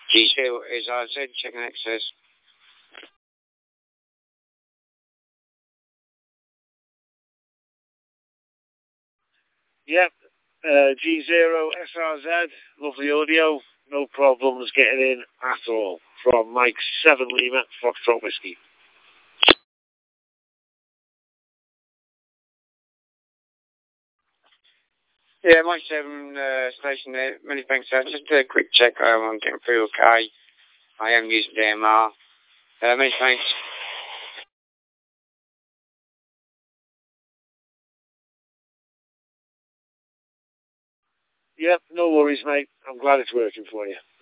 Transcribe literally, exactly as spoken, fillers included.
G two is R Z, checking access. Yep, uh, G zero S R Z, lovely audio, no problems getting in at all. From Mike seven Lima, Foxtrot Whiskey. Yeah, Mike seven uh, station there. Many thanks, sir. Just a quick check. Um, I'm getting through okay. I am using D M R. Uh, many thanks. Yep, no worries, mate. I'm glad it's working for you.